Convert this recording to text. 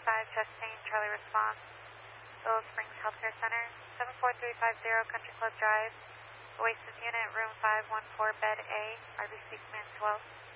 testing, Charlie response. Willow Springs Healthcare Center, 74350 Country Club Drive, Oasis Unit, room 514, bed A, RBC command 12.